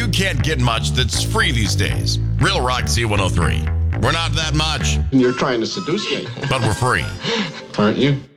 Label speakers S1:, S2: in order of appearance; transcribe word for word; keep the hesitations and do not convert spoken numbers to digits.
S1: You can't get much that's free these days. Real Rock Z one oh three. We're not that much.
S2: You're trying to seduce me.
S1: But we're free.
S2: Aren't you?